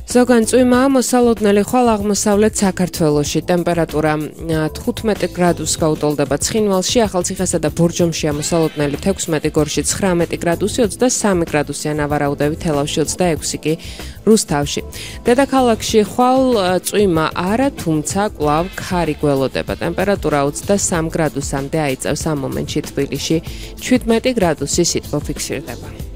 ზოგან წვიმაა მოსალოდნელი ხვალ აღმოსავლეთ საქართველოში. ტემპერატურა 15 გრადუსს გაუტოლდება ცხინვალში, ახალციხესა და ბორჯომშია მოსალოდნელი 16, გორში 19 გრადუსი, 23 გრადუსია ნავარაუდევი, თელავში 26 კი რუსთავში. დედაქალაქში ხვალ წვიმა არა, თუმცა კვლავ ქარი გველოდება. ტემპერატურა 23 გრადუსამდე აიწევს ამ მომენტში თბილისში 17 გრადუსი სითბო ფიქსირდება.